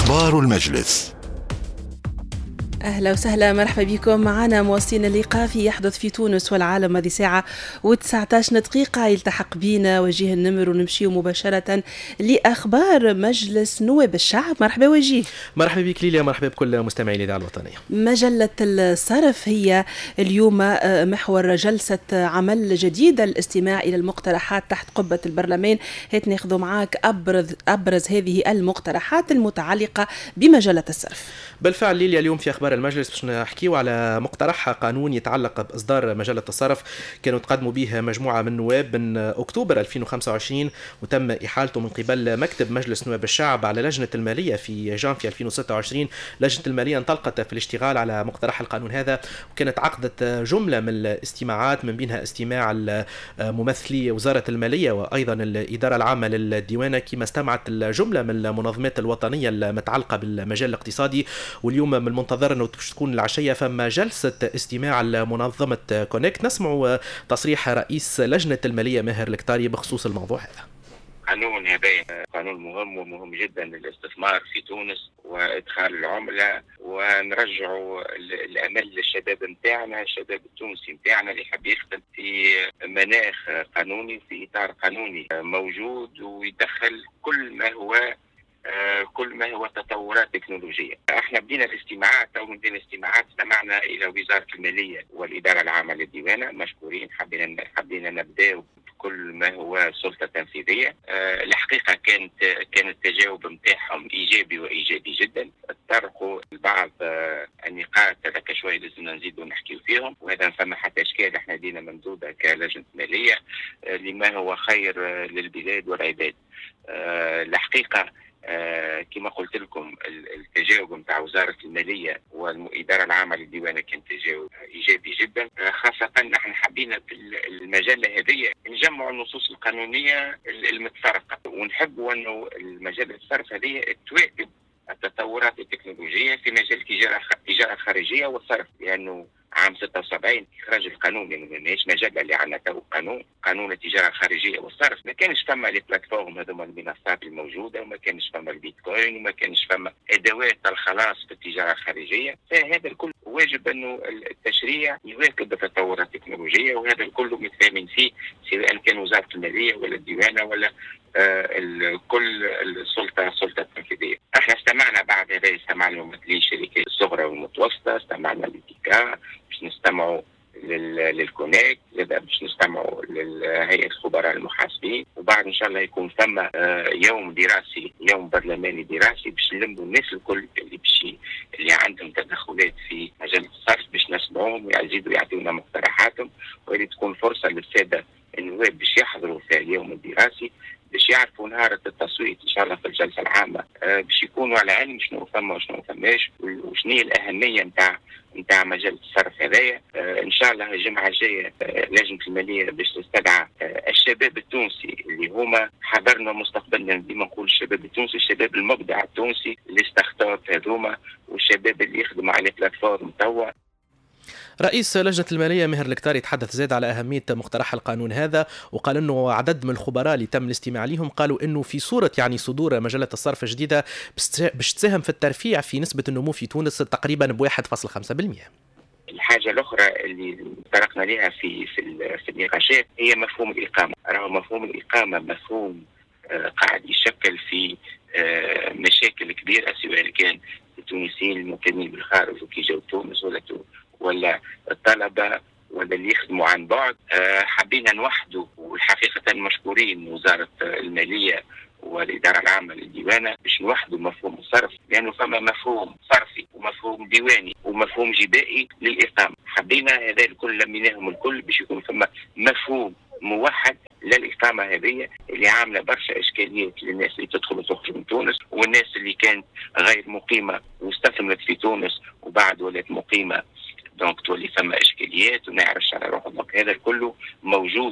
أخبار المجلس. أهلا وسهلا، مرحبا بكم معنا مواصلين اللقاء في يحدث في تونس والعالم. هذه ساعة و19 دقيقة يلتحق بينا وجيه النمر ونمشيو مباشرة لأخبار مجلس نواب الشعب. مرحبا وجيه. مرحبا بك ليليا، مرحبا بكل مستمعي الإذاعة الوطنية. مجلة الصرف هي اليوم محور جلسة عمل جديدة، الاستماع إلى المقترحات تحت قبة البرلمان. هات ناخذ معاك أبرز هذه المقترحات المتعلقة بمجلة الصرف. بالفعل ليليا، اليوم في أخبار المجلس باش نحكيو على مقترح قانون يتعلق بإصدار مجلة الصرف. كانوا تقدموا به مجموعة من النواب من أكتوبر 2025، وتم إحالته من قبل مكتب مجلس نواب الشعب على لجنة المالية في جانفي 2026. لجنة المالية انطلقت في الاشتغال على مقترح القانون هذا، وكانت عقدت جملة من الاستماعات، من بينها استماع ممثلي وزارة المالية وأيضا الإدارة العامة للديوانة، كما استمعت الجملة من المنظمات الوطنية المتعلقة بالمجال الاقتصادي. واليوم من المنتظر أنه تكون العشية فما جلسة استماع لمنظمة كونكت. نسمع تصريح رئيس لجنة المالية ماهر الكتاري بخصوص الموضوع هذا. قانون هذا قانون مهم ومهم جدا للاستثمار في تونس وإدخال العملة، ونرجعوا الأمل للشباب متاعنا، الشباب التونسي متاعنا اللي حب يخدم في مناخ قانوني، في إطار قانوني موجود، ويدخل كل ما هو تطورات تكنولوجية. احنا بدينا الاستماعات، او من بين الاستماعات استمعنا الى وزارة المالية والإدارة العامة للديوانة، مشكورين. حبينا نبدأ بكل ما هو سلطة تنفيذية. الحقيقة كان التجاوب متاعهم ايجابي وايجابي جدا. طرقوا بعض النقاط هذاك شوية لازمنا نزيدوا نحكيو فيهم، وهذا فما حتى اشكال احنا دينا ممدودة كلجنة مالية لما هو خير للبلاد والعباد. الحقيقة كما قلت لكم التجاوب متاع وزارة المالية والإدارة العامة للديوانة كان تجاوب إيجابي جدا. خاصة نحن حبينا في المجلة هذه نجمع النصوص القانونية المتفرقة، ونحب أنه المجلة الصرف هذه تواكب التطورات التكنولوجية في مجال التجارة الخارجية والصرف، لأنه عام 76 إخراج القانون، يعني ماهيش مجلة اللي عندنا تو قانون التجارة الخارجية والصرف. ما كانش فما لي بلاتفورم هذوما المنصات الموجودة، وما كانش فما البيتكوين، وما كانش فما أدوات الخلاص في التجارة الخارجية. فهذا الكل واجب أنه التشريع يواكب التطورات التكنولوجية، وهذا الكل متفاهمين فيه، سواء كان وزارة المالية ولا الديوانة ولا كل السلطة التنفيذية. احنا استمعنا بعد هذا، استمعنا ممثلي الشركات الصغرى والمتوسطة، استمعنا للتيكا، باش نستمعوا للكونيكت، باش نستمعوا لهيئة الخبراء المحاسبين، وبعد ان شاء الله يكون ثم يوم برلماني دراسي باش نلموا الناس الكل اللي عندهم تدخلات في مجال الصرف، باش نسمعوهم ويزيدوا يعطيونا مقترحاتهم، وهذه تكون فرصة للسادة النواب باش يحضروا في اليوم الدراسي، باش يعرفوا نهار التصويت ان شاء الله في الجلسه العامه، باش يكونوا على علم شنو ثم وشنو ما ثماش، وشنو هي الاهميه نتاع مجال الصرف هذايا. ان شاء الله الجمعه الجايه لجنه الماليه باش تستدعى الشباب التونسي اللي هما حضرنا مستقبلنا. ديما نقول الشباب التونسي، الشباب المبدع التونسي اللي استخدمت هذوما، والشباب اللي يخدموا على بلاتفورم توا. رئيس لجنة المالية ماهر الكتاري تحدث زاد على أهمية مقترح القانون هذا، وقال أنه عدد من الخبراء اللي تم الاستماع لهم قالوا أنه في صورة صدور مجلة الصرف الجديدة باش تساهم في الترفيع في نسبة النمو في تونس تقريبا ب1.5%. الحاجة الأخرى اللي طرقنا لها في النقاشات هي مفهوم الإقامة. مفهوم الإقامة مفهوم قاعد يشكل في مشاكل كبيرة، سواء كان التونسيين المقيمين بالخارج وكي جاوا تونس، ولا الطلبة، ولا اللي يخدموا عن بعد. حبينا نوحدوا، والحقيقة مشكورين وزارة المالية والإدارة العامة للديوانة باش نوحدوا مفهوم الصرف، لأنه فما مفهوم صرفي ومفهوم ديواني ومفهوم جبائي للإقامة. حبينا هذا الكل لميناهم الكل باش يكون فما مفهوم موحد للإقامة هذه اللي عاملة برشا إشكاليات للناس اللي تدخل وتخرج من تونس، والناس اللي كانت غير مقيمة واستثمرت في تونس وبعد ولات مقيمة، دونك تولي فما إشكاليات ونعرفش على روحهم. دونك هذا كله موجود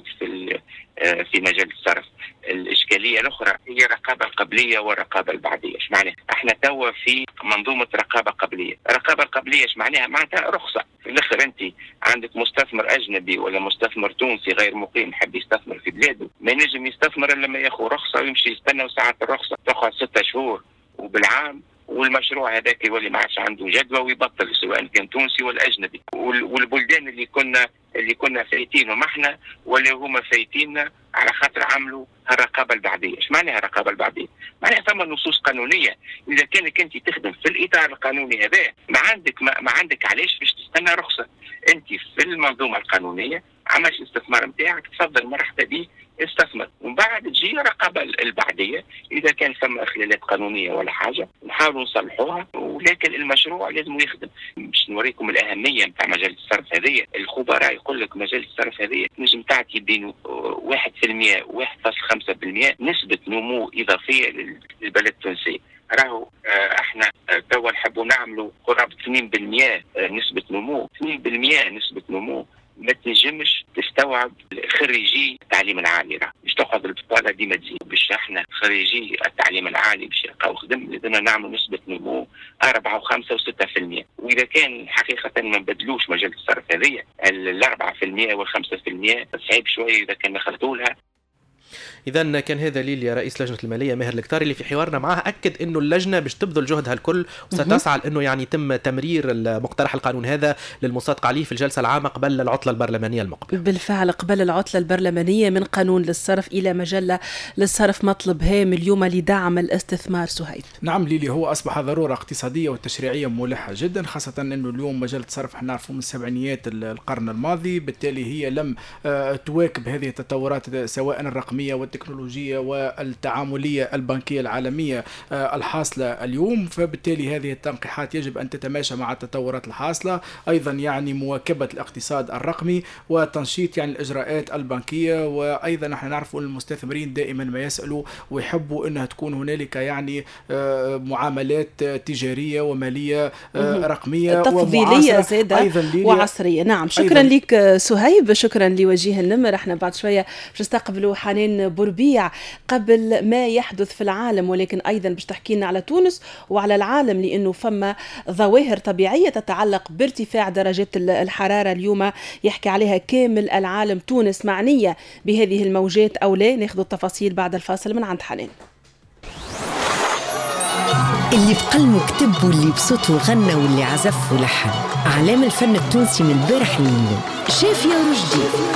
في مجال الصرف. الإشكالية الأخرى هي الرقابة القبلية والرقابة البعدية. ايش معناها؟ احنا توا في منظومة رقابة قبلية. الرقابة القبلية ايش معناها؟ معناتها رخصة. في الآخر أنت عندك مستثمر أجنبي ولا مستثمر تونسي غير مقيم حب يستثمر في بلاده، ما ينجم يستثمر إلا لما ياخذ رخصة ويمشي يستنى، وساعات الرخصة تأخذ 6 شهور وبالعام، والمشروع هذاك يولي ما عادش عنده جدوى ويبطل، سواء كان تونسي ولا اجنبي. والبلدان اللي كنا فايتينهم احنا ولا هما فايتيننا على خاطر عملوا الرقابه البعديه. ايش معناها الرقابه البعديه؟ معناها ثم نصوص قانونيه، اذا كانك انت تخدم في الاطار القانوني هذا ما عندك علاش باش تستنى رخصه. انت في المنظومه القانونيه عملت الاستثمار نتاعك، تفضل مرحبا به استثمر، ومن بعد تجي الرقابه البعديه اذا كان ثم اخلالات قانونيه ولا حاجه نحاولوا نصلحوها، ولكن المشروع لازم يخدم. باش نوريكم الاهميه نتاع مجال الصرف هذه، الخبراء يقول لك مجال الصرف هذه نجم تعطي بين 1% و 1.5% نسبه نمو اضافيه للبلد التونسي. راهو احنا توا نحبوا نعملوا قرابه 2% نسبه نمو، 2% نسبه نمو ما تنجمش تستوعب خريجي التعليم العالي. باش تاخذ البطاله ديما تزيد، باش احنا خريجي التعليم العالي باش يلقاو خدمه لازمنا نعملوا نسبه نمو 4 و5 و6%. واذا كان حقيقه ما نبدلوش مجال الصرف هذه ال 4% وال 5% صعيب شويه اذا كان نخلطوا لها. إذا كان هذا ليليا رئيس لجنة المالية ماهر الكتاري اللي في حوارنا معه أكد إنه اللجنة باش تبذل جهدها الكل وستسعى إنه يعني يتم تمرير مقترح القانون هذا للمصادقة عليه في الجلسة العامة قبل العطلة البرلمانية المقبلة. بالفعل قبل العطلة البرلمانية، من قانون للصرف إلى مجلة للصرف، مطلب هام اليوم لدعم الاستثمار. سهيل. نعم ليلي، هو أصبح ضرورة اقتصادية وتشريعية ملحة جدا، خاصة إنه اليوم مجلة الصرف احنا نعرفه من سبعينيات القرن الماضي، بالتالي هي لم تواكب هذه التطورات سواء الرقمية والتكنولوجية والتعاملية البنكية العالمية الحاصلة اليوم، فبالتالي هذه التنقيحات يجب أن تتماشى مع التطورات الحاصلة. أيضا يعني مواكبة الاقتصاد الرقمي وتنشيط يعني الإجراءات البنكية، وأيضا نحن نعرف أن المستثمرين دائما ما يسألوا ويحبوا أنها تكون هنالك يعني معاملات تجارية ومالية رقمية تفضيلية زادة وعصرية. نعم، شكرا لك سهيب، شكرا لوجيه النمر. احنا بعد شوية باش نستقبلوا حنان بوربيع قبل ما يحدث في العالم، ولكن أيضا باش تحكي لنا على تونس وعلى العالم، لأنه فما ظواهر طبيعية تتعلق بارتفاع درجات الحرارة اليوم يحكي عليها كامل العالم. تونس معنية بهذه الموجات أو لا؟ ناخذ التفاصيل بعد الفاصل من عند حنان. اللي بقلمه كتب واللي بصوته غنى واللي عزف ولحن، أعلام الفن التونسي من البارح لليوم. شافية رشدي